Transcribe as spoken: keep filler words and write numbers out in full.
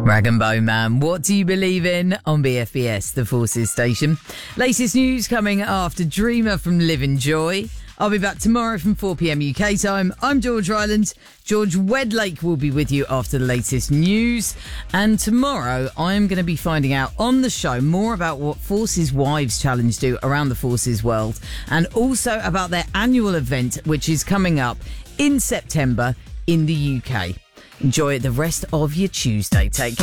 Rag and Bone Man, what do you believe in on B F B S, the Forces station? Latest news coming after Dreamer from Live and Joy. I'll be back tomorrow from four p.m. U K time. I'm George Ryland. George Wedlake will be with you after the latest news. And tomorrow, I am going to be finding out on the show more about what Forces Wives Challenge do around the Forces world, and also about their annual event, which is coming up in September in the U K. Enjoy the rest of your Tuesday. Take care.